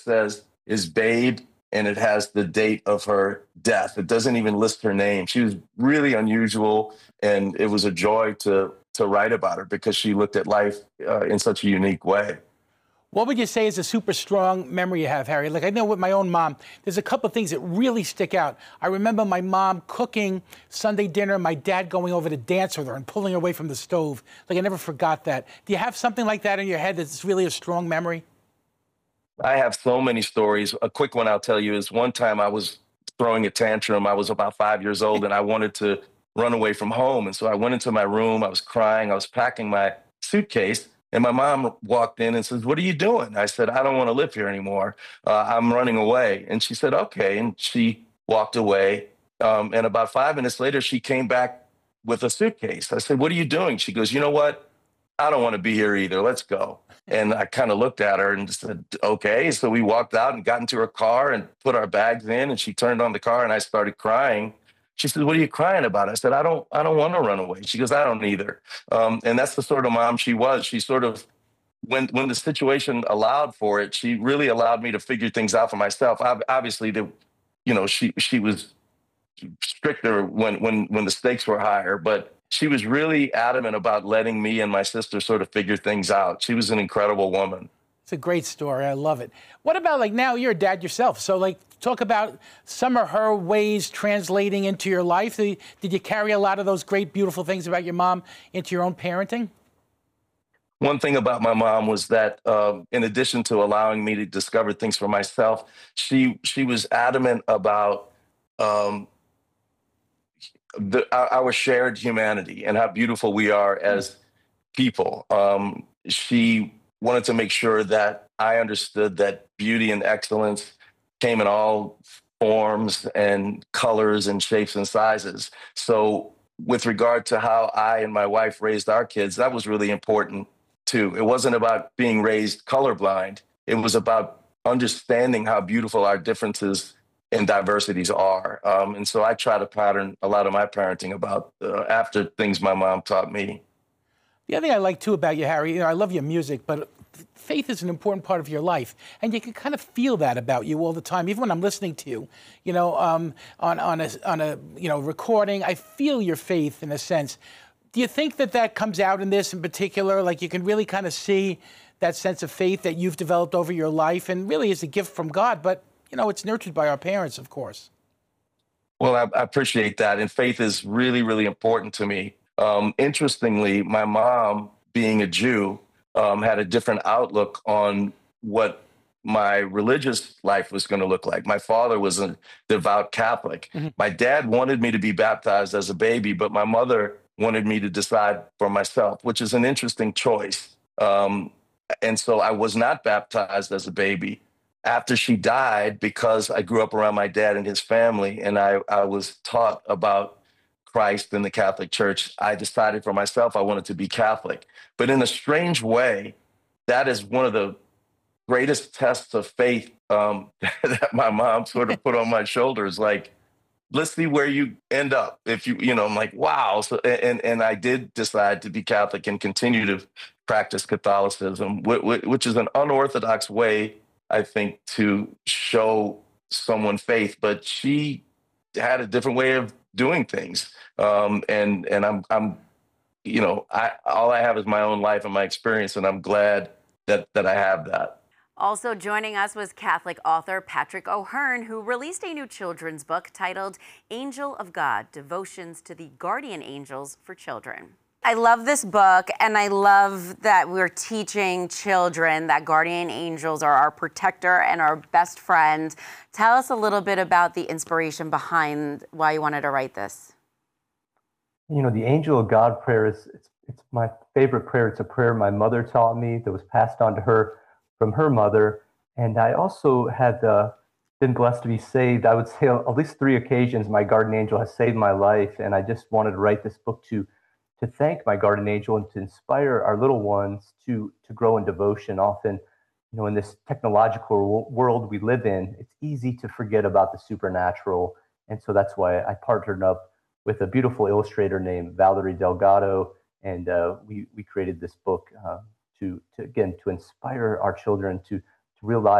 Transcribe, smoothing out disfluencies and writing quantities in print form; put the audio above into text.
says is Babe, and it has the date of her death. It doesn't even list her name. She was really unusual, and it was a joy to write about her because she looked at life in such a unique way. What would you say is a super strong memory you have, Harry? Like, I know with my own mom, there's a couple of things that really stick out. I remember my mom cooking Sunday dinner, my dad going over to dance with her and pulling her away from the stove. Like, I never forgot that. Do you have something like that in your head that's really a strong memory? I have so many stories. A quick one I'll tell you is one time I was throwing a tantrum. I was about 5 years old and I wanted to run away from home. And so I went into my room. I was crying. I was packing my suitcase. And my mom walked in and says, "What are you doing?" I said, "I don't want to live here anymore. I'm running away." And she said, "Okay." And she walked away. And about 5 minutes later, she came back with a suitcase. I said, "What are you doing?" She goes, "You know what? I don't want to be here either. Let's go." And I kind of looked at her and said, "Okay." So we walked out and got into her car and put our bags in, and she turned on the car and I started crying. She said, "What are you crying about?" I said, I don't want to run away." She goes, "I don't either." And that's the sort of mom she was. She sort of, when the situation allowed for it, she really allowed me to figure things out for myself. Obviously, she was stricter when the stakes were higher, but she was really adamant about letting me and my sister sort of figure things out. She was an incredible woman. It's a great story. I love it. What about, like, now you're a dad yourself? So, like, talk about some of her ways translating into your life. Did you carry a lot of those great, beautiful things about your mom into your own parenting? One thing about my mom was that, in addition to allowing me to discover things for myself, she was adamant about um, our shared humanity and how beautiful we are as people. She wanted to make sure that I understood that beauty and excellence came in all forms and colors and shapes and sizes. So, with regard to how I and my wife raised our kids, that was really important too. It wasn't about being raised colorblind, it was about understanding how beautiful our differences and diversities are. And so I try to pattern a lot of my parenting about after things my mom taught me. The other thing I like too about you, Harry, I love your music, but faith is an important part of your life, and you can kind of feel that about you all the time. Even when I'm listening to you, on a recording, I feel your faith in a sense. Do you think that comes out in this in particular? Like, you can really kind of see that sense of faith that you've developed over your life, and really is a gift from God, but it's nurtured by our parents, of course. Well, I appreciate that. And faith is really, really important to me. Interestingly, my mom, being a Jew, had a different outlook on what my religious life was going to look like. My father was a devout Catholic. My dad wanted me to be baptized as a baby, but my mother wanted me to decide for myself, which is an interesting choice. And so I was not baptized as a baby. After she died, because I grew up around my dad and his family, and I was taught about Christ in the Catholic Church, I decided for myself I wanted to be Catholic. But in a strange way, that is one of the greatest tests of faith that my mom sort of put on my shoulders. Like, let's see where you end up. If I'm like, wow. So, and I did decide to be Catholic and continue to practice Catholicism, which is an unorthodox way, I think, to show someone faith. But she had a different way of doing things, and I'm I all I have is my own life and my experience, and I'm glad that I have that. Also joining us was Catholic author Patrick O'Hearn, who released a new children's book titled Angel of God: Devotions to the Guardian Angels for Children. I love this book, and I love that we're teaching children that guardian angels are our protector and our best friend. Tell us a little bit about the inspiration behind why you wanted to write this. The Angel of God prayer it's my favorite prayer. It's a prayer my mother taught me that was passed on to her from her mother. And I also had been blessed to be saved. I would say at least 3 occasions my guardian angel has saved my life. And I just wanted to write this book to thank my guardian angel and to inspire our little ones to grow in devotion. Often, in this technological world we live in, it's easy to forget about the supernatural. And so that's why I partnered up with a beautiful illustrator named Valerie Delgado. And we created this book to inspire our children to realize